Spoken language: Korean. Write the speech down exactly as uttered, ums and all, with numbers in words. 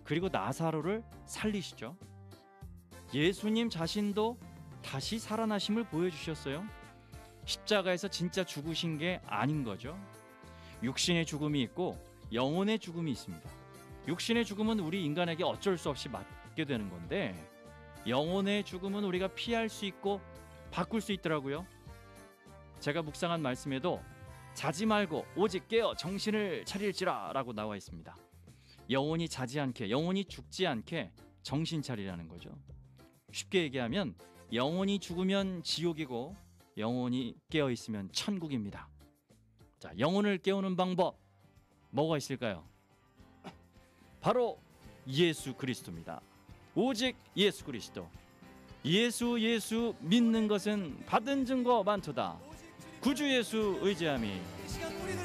그리고 나사로를 살리시죠. 예수님 자신도 다시 살아나심을 보여주셨어요. 십자가에서 진짜 죽으신 게 아닌 거죠. 육신의 죽음이 있고 영혼의 죽음이 있습니다. 육신의 죽음은 우리 인간에게 어쩔 수 없이 맞게 되는 건데, 영혼의 죽음은 우리가 피할 수 있고 바꿀 수 있더라고요. 제가 묵상한 말씀에도 자지 말고 오직 깨어 정신을 차릴지라 라고 나와 있습니다. 영혼이 자지 않게, 영혼이 죽지 않게 정신 차리라는 거죠. 쉽게 얘기하면 영혼이 죽으면 지옥이고 영혼이 깨어 있으면 천국입니다. 자, 영혼을 깨우는 방법 뭐가 있을까요? 바로 예수 그리스도입니다. 오직 예수 그리스도. 예수 예수 믿는 것은 받은 증거 많도다. 구주 예수 의지함이